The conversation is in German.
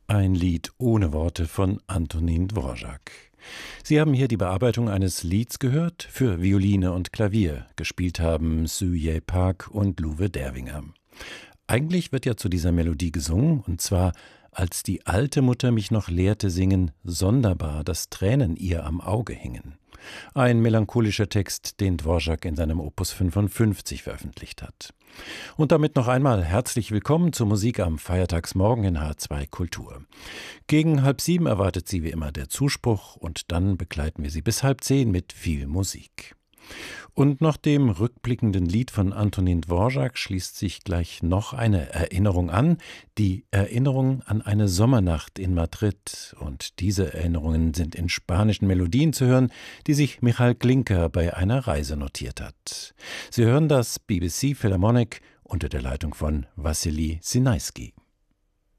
Ein Lied ohne Worte von Antonín Dvořák. Sie haben hier die Bearbeitung eines Lieds gehört für Violine und Klavier. Gespielt haben Suje Park und Luwe Dervinger. Eigentlich wird ja zu dieser Melodie gesungen, und zwar: Als die alte Mutter mich noch lehrte singen, sonderbar, dass Tränen ihr am Auge hingen. Ein melancholischer Text, den Dvořák in seinem Opus 55 veröffentlicht hat. Und damit noch einmal herzlich willkommen zur Musik am Feiertagsmorgen in H2 Kultur. Gegen 6:30 erwartet Sie wie immer der Zuspruch, und dann begleiten wir Sie bis 9:30 mit viel Musik. Und nach dem rückblickenden Lied von Antonín Dvořák schließt sich gleich noch eine Erinnerung an, die Erinnerung an eine Sommernacht in Madrid. Und diese Erinnerungen sind in spanischen Melodien zu hören, die sich Michal Glinka bei einer Reise notiert hat. Sie hören das BBC Philharmonic unter der Leitung von Wassily Sinaiski.